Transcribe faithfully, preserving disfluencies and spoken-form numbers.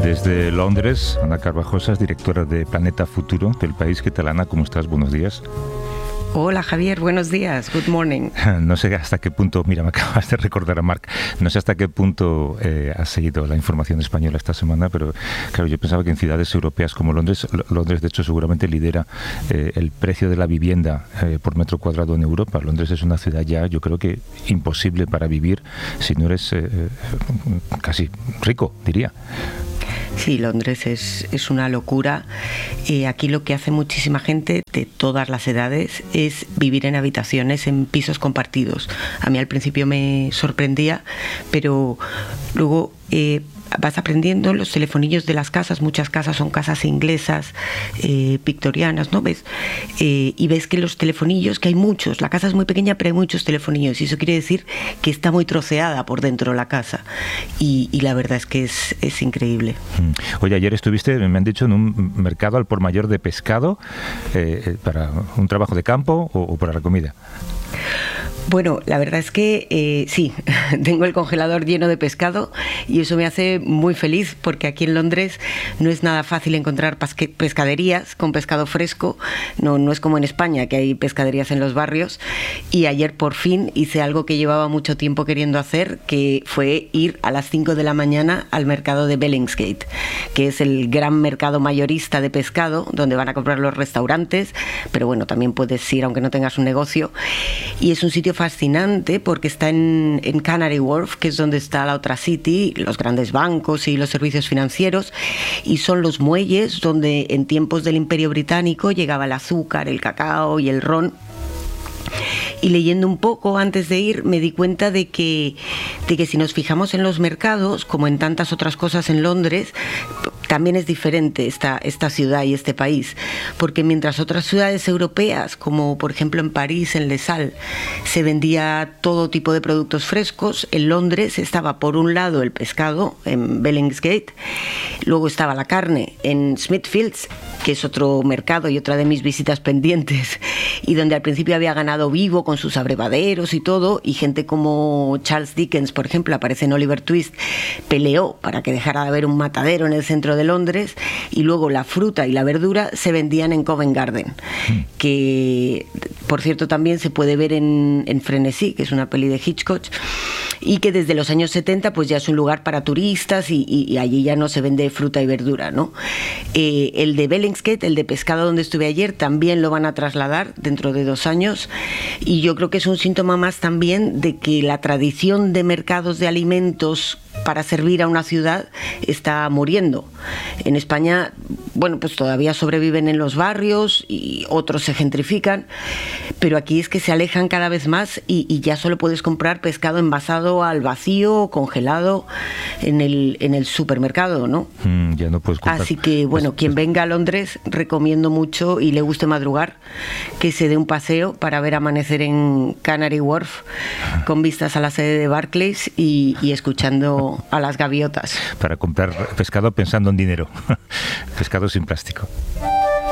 Desde Londres, Ana Carvajosas, directora de Planeta Futuro del País. ¿Qué tal, Ana? ¿Cómo estás? Buenos días. Hola, Javier, buenos días, good morning. No sé hasta qué punto, mira, me acabas de recordar a Marc, no sé hasta qué punto eh, has seguido la información española esta semana, pero claro, yo pensaba que en ciudades europeas como Londres, Londres de hecho seguramente lidera eh, el precio de la vivienda eh, por metro cuadrado en Europa. Londres es una ciudad ya, yo creo que imposible para vivir si no eres eh, casi rico, diría. Sí, Londres es, es una locura. Eh, aquí lo que hace muchísima gente de todas las edades es vivir en habitaciones, en pisos compartidos. A mí al principio me sorprendía, pero luego eh, vas aprendiendo los telefonillos de las casas. Muchas casas son casas inglesas, eh, victorianas, ¿no? ¿Ves? Eh, y ves que los telefonillos, que hay muchos, la casa es muy pequeña, pero hay muchos telefonillos, y eso quiere decir que está muy troceada por dentro la casa. Y, y la verdad es que es, es increíble. Oye, ayer estuviste, me han dicho, en un mercado al por mayor de pescado, eh, para un trabajo de campo o, o para la comida. Bueno, la verdad es que eh, sí, tengo el congelador lleno de pescado y eso me hace muy feliz, porque aquí en Londres no es nada fácil encontrar pasque- pescaderías con pescado fresco. No, no es como en España, que hay pescaderías en los barrios. Y ayer por fin hice algo que llevaba mucho tiempo queriendo hacer, que fue ir a las cinco de la mañana al mercado de Billingsgate, que es el gran mercado mayorista de pescado, donde van a comprar los restaurantes, pero bueno, también puedes ir aunque no tengas un negocio. Y es un sitio fascinante porque está en, en Canary Wharf, que es donde está la otra City, los grandes bancos y los servicios financieros, y son los muelles donde en tiempos del Imperio Británico llegaba el azúcar, el cacao y el ron. Y leyendo un poco antes de ir me di cuenta de que, de que si nos fijamos en los mercados, como en tantas otras cosas en Londres, también es diferente esta, esta ciudad y este país, porque mientras otras ciudades europeas, como por ejemplo en París, en Les Halles, se vendía todo tipo de productos frescos, en Londres estaba por un lado el pescado en Billingsgate, luego estaba la carne en Smithfields, que es otro mercado y otra de mis visitas pendientes, y donde al principio había ganado vivo con sus abrevaderos y todo, y gente como Charles Dickens, por ejemplo, aparece en Oliver Twist, peleó para que dejara de haber un matadero en el centro de Londres, y luego la fruta y la verdura se vendían en Covent Garden, que por cierto también se puede ver en, en Frenesí, que es una peli de Hitchcock, y que desde los años setenta pues ya es un lugar para turistas y, y, y allí ya no se vende fruta y verdura, ¿no? Eh, el de Billingsgate, el de pescado donde estuve ayer, también lo van a trasladar dentro de dos años, y yo creo que es un síntoma más también de que la tradición de mercados de alimentos para servir a una ciudad está muriendo. En España, bueno, pues todavía sobreviven en los barrios y otros se gentrifican, pero aquí es que se alejan cada vez más y, y ya solo puedes comprar pescado envasado al vacío o congelado en el, en el supermercado, ¿no? Mm, ya no puedes comprar. Así que, bueno, quien venga a Londres, recomiendo mucho y le guste madrugar, que se dé un paseo para ver amanecer en Canary Wharf con vistas a la sede de Barclays y, y escuchando a las gaviotas. Para comprar pescado pensando en dinero. Pescado sin plástico.